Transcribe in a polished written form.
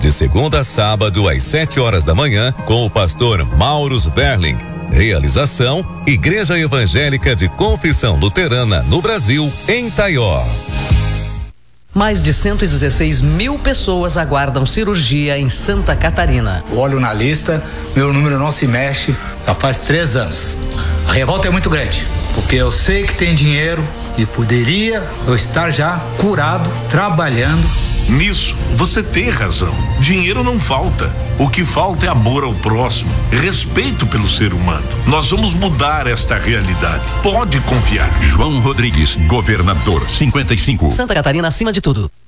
de segunda a sábado às 7 horas da manhã, com o pastor Maurus Verling. Realização: Igreja Evangélica de Confissão Luterana no Brasil, em Taió. Mais de 116 mil pessoas aguardam cirurgia em Santa Catarina. Olho na lista, meu número não se mexe, já faz 3 anos. A revolta é muito grande, porque eu sei que tem dinheiro e poderia eu estar já curado, trabalhando. Nisso, você tem razão. Dinheiro não falta. O que falta é amor ao próximo, respeito pelo ser humano. Nós vamos mudar esta realidade. Pode confiar. João Rodrigues, governador, 55. Santa Catarina acima de tudo.